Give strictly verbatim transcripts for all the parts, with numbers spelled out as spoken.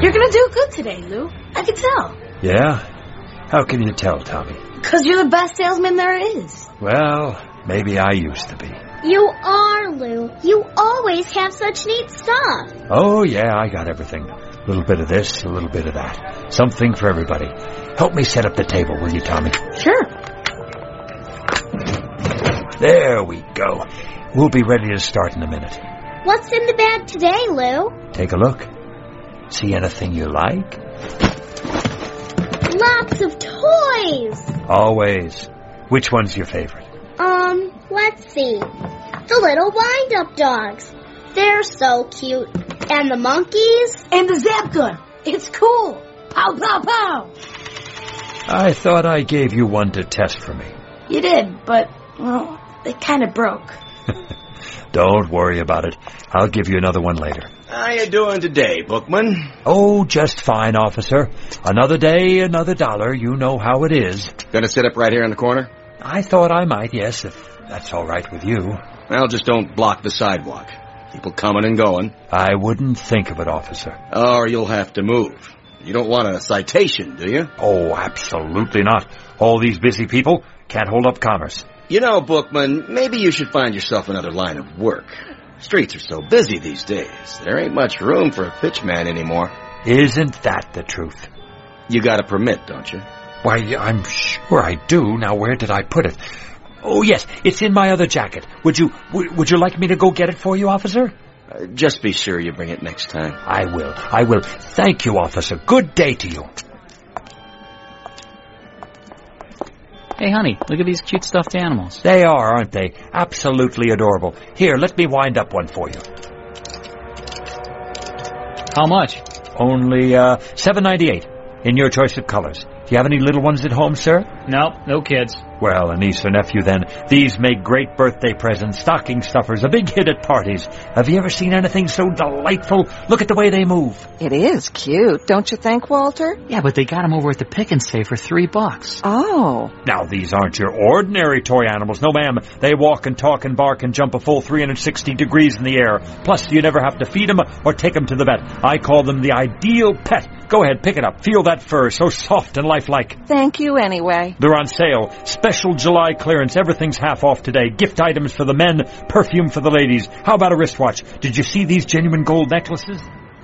You're gonna do good today, Lou. I can tell. Yeah? How can you tell, Tommy? Because you're the best salesman there is. Well, maybe I used to be. You are, Lou. You always have such neat stuff. Oh, yeah, I got everything. A little bit of this, a little bit of that. Something for everybody. Help me set up the table, will you, Tommy? Sure. There we go. We'll be ready to start in a minute. What's in the bag today, Lou? Take a look. See anything you like? Lots of toys. Always. Which one's your favorite? Um, let's see. The little wind-up dogs. They're so cute. And the monkeys. And the zap gun. It's cool. Pow, pow, pow. I thought I gave you one to test for me. You did, but, well, it kind of broke. Don't worry about it. I'll give you another one later. How you doing today, Bookman? Oh, just fine, officer. Another day, another dollar. You know how it is. Gonna sit up right here in the corner? I thought I might, yes, if that's all right with you. Well, just don't block the sidewalk. People coming and going. I wouldn't think of it, officer. Or you'll have to move. You don't want a citation, do you? Oh, absolutely not. All these busy people can't hold up commerce. You know, Bookman, maybe you should find yourself another line of work. Streets are so busy these days. There ain't much room for a pitchman anymore. Isn't that the truth? You got a permit, don't you? Why, I'm sure I do. Now, where did I put it? Oh, yes, it's in my other jacket. Would you w- would you like me to go get it for you, officer? Uh, just be sure you bring it next time. I will. I will. Thank you, officer. Good day to you. Hey, honey, look at these cute stuffed animals. They are, aren't they? Absolutely adorable. Here, let me wind up one for you. How much? Only uh, seven ninety-eight, in your choice of colors. Do you have any little ones at home, sir? Nope, no kids. Well, a niece or nephew, then. These make great birthday presents, stocking stuffers, a big hit at parties. Have you ever seen anything so delightful? Look at the way they move. It is cute, don't you think, Walter? Yeah, but they got them over at the Pick and Save for three bucks. Oh. Now, these aren't your ordinary toy animals. No, ma'am. They walk and talk and bark and jump a full three hundred sixty degrees in the air. Plus, you never have to feed them or take them to the vet. I call them the ideal pet. Go ahead, pick it up. Feel that fur, so soft and lifelike. Thank you anyway. They're on sale. Special July clearance. Everything's half off today. Gift items for the men, perfume for the ladies. How about a wristwatch? Did you see these genuine gold necklaces?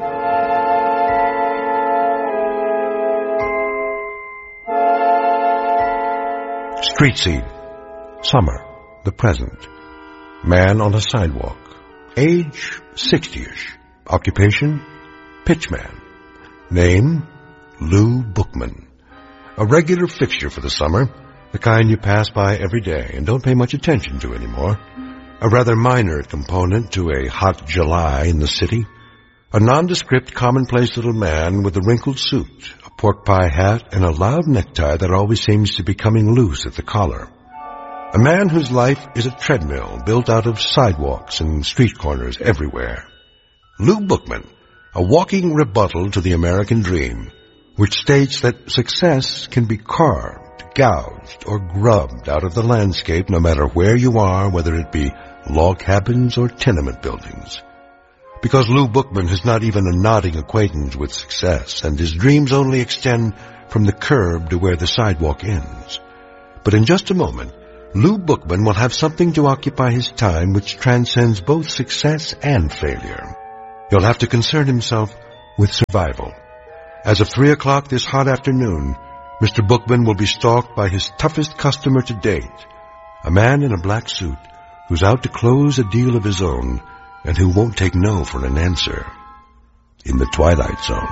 Street scene. Summer. The present. Man on a sidewalk. Age, sixty-ish. Occupation, pitchman. Name, Lou Bookman. A regular fixture for the summer, the kind you pass by every day and don't pay much attention to anymore. A rather minor component to a hot July in the city. A nondescript, commonplace little man with a wrinkled suit, a pork pie hat, and a loud necktie that always seems to be coming loose at the collar. A man whose life is a treadmill built out of sidewalks and street corners everywhere. Lou Bookman, a walking rebuttal to the American dream, which states that success can be carved, gouged, or grubbed out of the landscape no matter where you are, whether it be log cabins or tenement buildings. Because Lou Bookman has not even a nodding acquaintance with success, and his dreams only extend from the curb to where the sidewalk ends. But in just a moment, Lou Bookman will have something to occupy his time which transcends both success and failure. He'll have to concern himself with survival. As of three o'clock this hot afternoon, Mister Bookman will be stalked by his toughest customer to date, a man in a black suit who's out to close a deal of his own and who won't take no for an answer. In the Twilight Zone.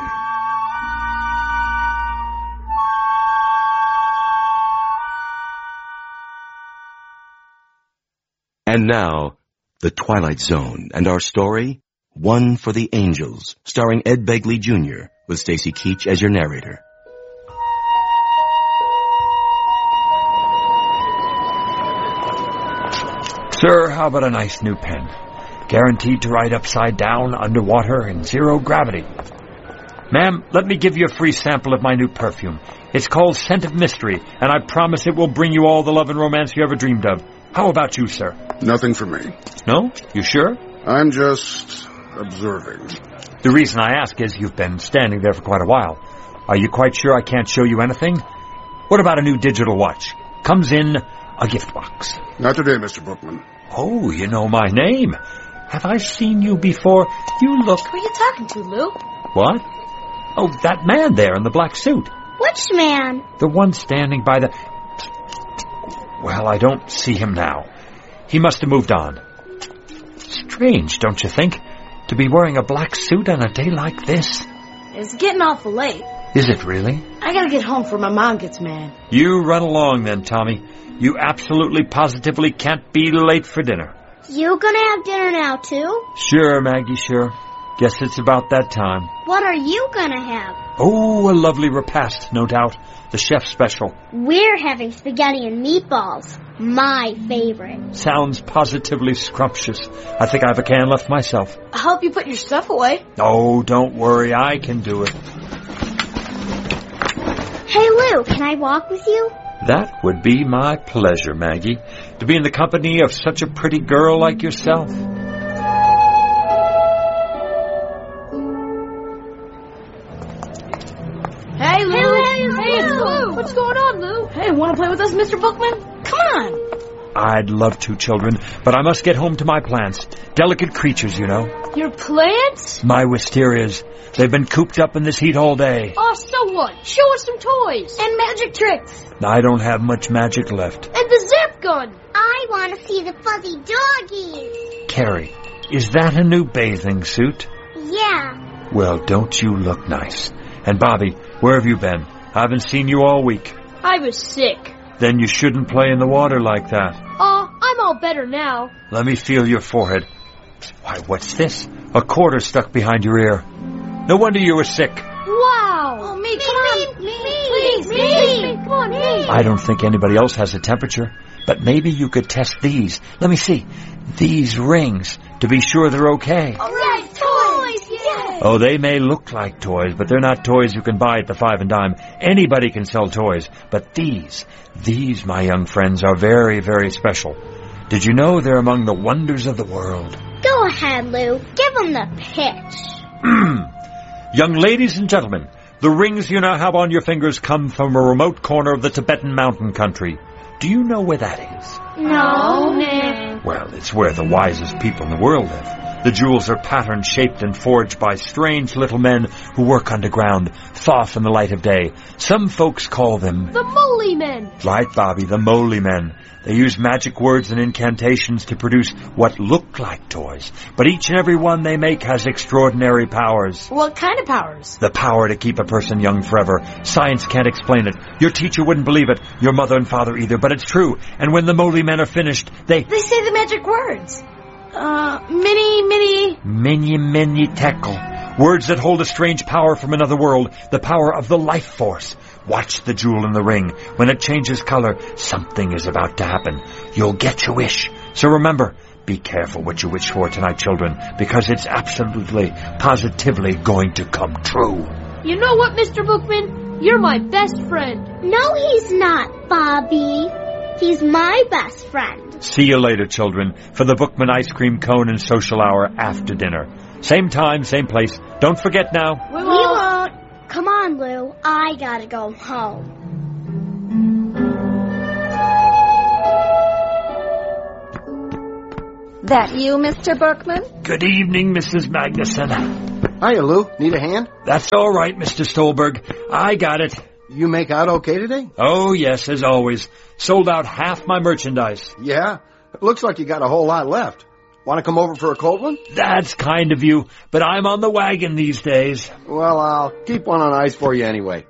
And now, The Twilight Zone, and our story, One for the Angels, starring Ed Begley Junior, with Stacy Keach as your narrator. Sir, how about a nice new pen? Guaranteed to write upside down, underwater, in zero gravity. Ma'am, let me give you a free sample of my new perfume. It's called Scent of Mystery, and I promise it will bring you all the love and romance you ever dreamed of. How about you, sir? Nothing for me. No? You sure? I'm just observing. The reason I ask is you've been standing there for quite a while. Are you quite sure I can't show you anything? What about a new digital watch? Comes in a gift box. Not today, Mister Bookman. Oh, you know my name. Have I seen you before? You look... Who are you talking to, Lou? What? Oh, that man there in the black suit. Which man? The one standing by the... Well, I don't see him now. He must have moved on. Strange, don't you think? To be wearing a black suit on a day like this? It's getting awful late. Is it really? I gotta get home before my mom gets mad. You run along then, Tommy. You absolutely positively can't be late for dinner. You gonna have dinner now, too? Sure, Maggie, sure. Guess it's about that time. What are you gonna have? Oh, a lovely repast, no doubt. The chef's special. We're having spaghetti and meatballs. My favorite. Sounds positively scrumptious. I think I have a can left myself. I hope you put your stuff away. Oh, don't worry. I can do it. Hey, Lou, can I walk with you? That would be my pleasure, Maggie. To be in the company of such a pretty girl like yourself. Hey, Lou. Hey, Lou. Hey, it's Lou. What's going on, Lou? Hey, want to play with us, Mister Bookman? Come on. I'd love to, children, but I must get home to my plants. Delicate creatures, you know. Your plants? My wisterias. They've been cooped up in this heat all day. Oh, so what? Show us some toys. And magic tricks. I don't have much magic left. And the zap gun. I want to see the fuzzy doggies. Carrie, is that a new bathing suit? Yeah. Well, don't you look nice? And Bobby, where have you been? I haven't seen you all week. I was sick. Then you shouldn't play in the water like that. Oh, I'm all better now. Let me feel your forehead. Why, what's this? A quarter stuck behind your ear. No wonder you were sick. Wow. Oh, me, come on. Me, me, please, me. Please, me. Come on, me. I don't think anybody else has a temperature, but maybe you could test these. Let me see. These rings, to be sure they're okay. All right, toys, yes. Oh, they may look like toys, but they're not toys you can buy at the five and dime. Anybody can sell toys, but these, these, my young friends, are very, very special. Did you know they're among the wonders of the world? Go ahead, Lou. Give them the pitch. Young ladies and gentlemen, the rings you now have on your fingers come from a remote corner of the Tibetan mountain country. Do you know where that is? No. Nah. Well, it's where the wisest people in the world live. The jewels are patterned, shaped, and forged by strange little men who work underground, thoth in the light of day. Some folks call them... The Moly Men. Right, Bobby, the Moly Men. They use magic words and incantations to produce what look like toys. But each and every one they make has extraordinary powers. What kind of powers? The power to keep a person young forever. Science can't explain it. Your teacher wouldn't believe it. Your mother and father either. But it's true. And when the Moly Men are finished, they... They say the magic words. Uh, mini, mini... Mini, mini, tekel. Words that hold a strange power from another world. The power of the life force. Watch the jewel in the ring. When it changes color, something is about to happen. You'll get your wish. So remember, be careful what you wish for tonight, children, because it's absolutely, positively going to come true. You know what, Mister Bookman? You're my best friend. No, he's not, Bobby. He's my best friend. See you later, children, for the Bookman ice cream cone and social hour after dinner. Same time, same place. Don't forget now. We We won't. won't. Come on, Lou. I gotta go home. That you, Mister Bookman? Good evening, Missus Magnuson. Hiya, Lou. Need a hand? That's all right, Mister Stolberg. I got it. You make out okay today? Oh, yes, as always. Sold out half my merchandise. Yeah. Looks like you got a whole lot left. Want to come over for a cold one? That's kind of you, but I'm on the wagon these days. Well, I'll keep one on ice for you anyway.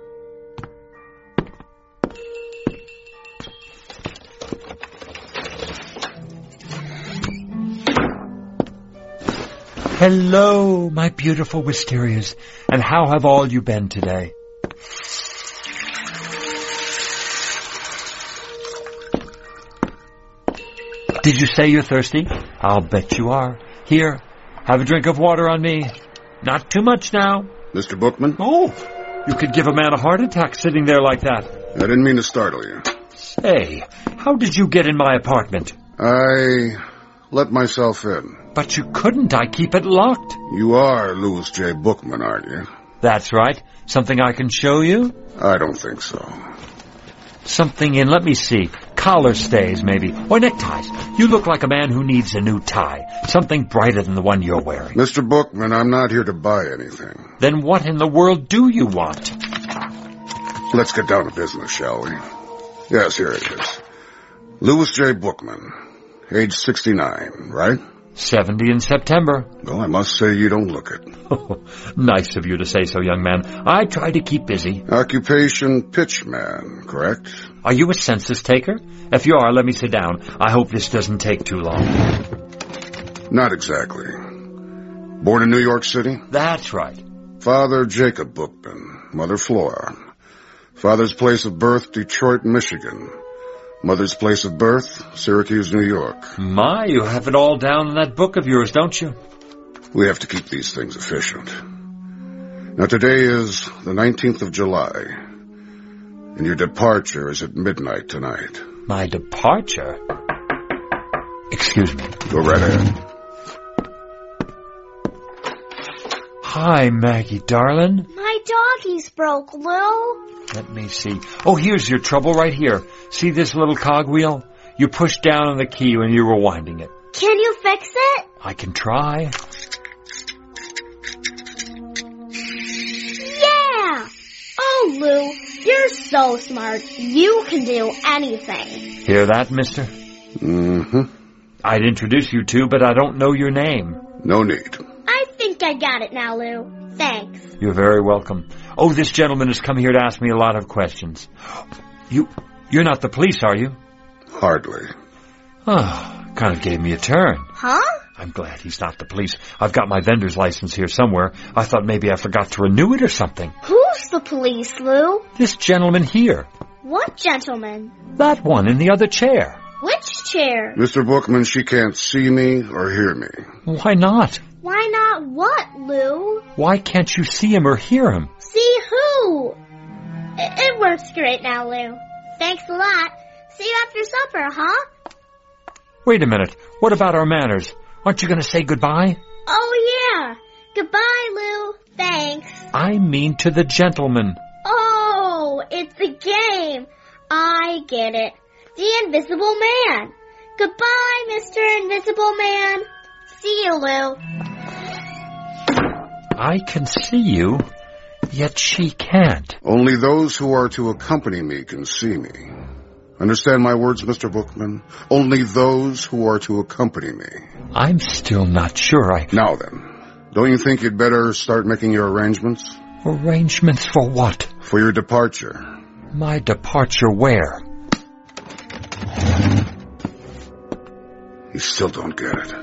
Hello, my beautiful wisterias, and how have all you been today? Did you say you're thirsty? I'll bet you are. Here, have a drink of water on me. Not too much now. Mister Bookman? Oh, you could give a man a heart attack sitting there like that. I didn't mean to startle you. Say, how did you get in my apartment? I let myself in. But you couldn't. I keep it locked. You are Louis J. Bookman, aren't you? That's right. Something I can show you? I don't think so. Something in, let me see, collar stays maybe, or neckties. You look like a man who needs a new tie. Something brighter than the one you're wearing. Mister Bookman, I'm not here to buy anything. Then what in the world do you want? Let's get down to business, shall we? Yes, here it is. Louis J. Bookman, age sixty-nine, right? Seventy in September. Well, I must say you don't look it. Nice of you to say so, young man. I try to keep busy. Occupation pitchman, correct? Are you a census taker? If you are, let me sit down. I hope this doesn't take too long. Not exactly. Born in New York City? That's right. Father Jacob Bookman, mother Flora. Father's place of birth, Detroit, Michigan. Mother's place of birth, Syracuse, New York. My, you have it all down in that book of yours, don't you? We have to keep these things efficient. Now, today is the nineteenth of July, and your departure is at midnight tonight. My departure? Excuse me. Go right ahead. Hi, Maggie, darling. My doggies broke, Lou. Let me see. Oh, here's your trouble right here. See this little cogwheel? You push down on the key when you're rewinding it. Can you fix it? I can try. Yeah! Oh, Lou, you're so smart. You can do anything. Hear that, mister? Mm-hmm. I'd introduce you to, but I don't know your name. No need. I think I got it now, Lou. Thanks. You're very welcome. Oh, this gentleman has come here to ask me a lot of questions. You, you're not the police, are you? Hardly. Oh, kind of gave me a turn. Huh? I'm glad he's not the police. I've got my vendor's license here somewhere. I thought maybe I forgot to renew it or something. Who's the police, Lou? This gentleman here. What gentleman? That one in the other chair. Which chair? Mister Bookman, she can't see me or hear me. Why not? Why not what, Lou? Why can't you see him or hear him? See who? It, it works great now, Lou. Thanks a lot. See you after supper, huh? Wait a minute. What about our manners? Aren't you going to say goodbye? Oh, yeah. Goodbye, Lou. Thanks. I mean to the gentleman. Oh, it's a game. I get it. The Invisible Man. Goodbye, Mister Invisible Man. See you, Lou. I can see you, yet she can't. Only those who are to accompany me can see me. Understand my words, Mister Bookman? Only those who are to accompany me. I'm still not sure I... Now then, don't you think you'd better start making your arrangements? Arrangements for what? For your departure. My departure where? You still don't get it.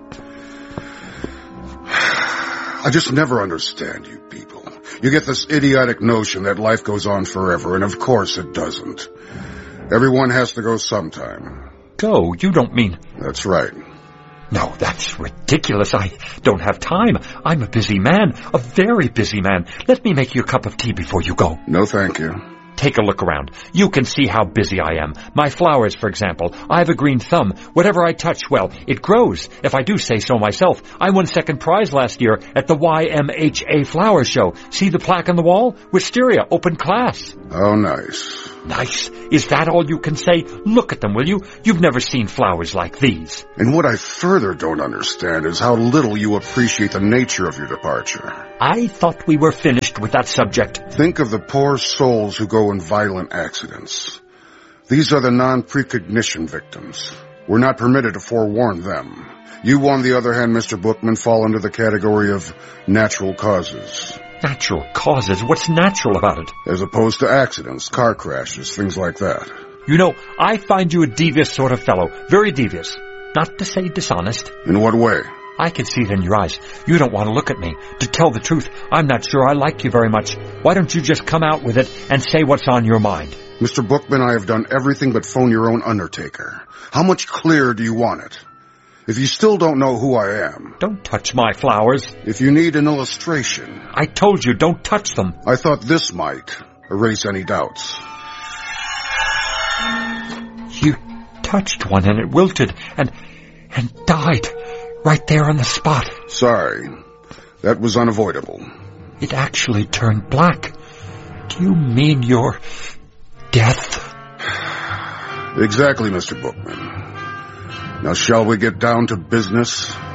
I just never understand you people. You get this idiotic notion that life goes on forever, and of course it doesn't. Everyone has to go sometime. Go? You don't mean... That's right. No, that's ridiculous. I don't have time. I'm a busy man, a very busy man. Let me make you a cup of tea before you go. No, thank you. Take a look around. You can see how busy I am. My flowers, for example. I have a green thumb. Whatever I touch, well, it grows, if I do say so myself. I won second prize last year at the Y M H A Flower Show. See the plaque on the wall? Wisteria, open class. Oh, nice. Nice? Is that all you can say? Look at them, will you? You've never seen flowers like these. And what I further don't understand is how little you appreciate the nature of your departure. I thought we were finished with that subject. Think of the poor souls who go in violent accidents. These are the non-precognition victims. We're not permitted to forewarn them. You, on the other hand, Mister Bookman, fall under the category of natural causes. Natural causes? What's natural about it? As opposed to accidents, car crashes, things like that. You know, I find you a devious sort of fellow. Very devious. Not to say dishonest. In what way? I can see it in your eyes. You don't want to look at me. To tell the truth, I'm not sure I like you very much. Why don't you just come out with it and say what's on your mind? Mister Bookman, I have done everything but phone your own undertaker. How much clearer do you want it? If you still don't know who I am... Don't touch my flowers. If you need an illustration... I told you, don't touch them. I thought this might erase any doubts. You touched one and it wilted, and... and died right there on the spot. Sorry. That was unavoidable. It actually turned black. Do you mean your death? Exactly, Mister Bookman. Now shall we get down to business?